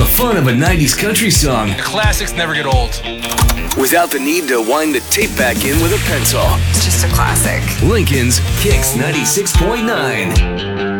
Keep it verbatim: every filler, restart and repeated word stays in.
the fun of a nineties country song. The classics never get old. Without the need to wind the tape back in with a pencil. It's just a classic. Lincoln's Kicks ninety-six point nine.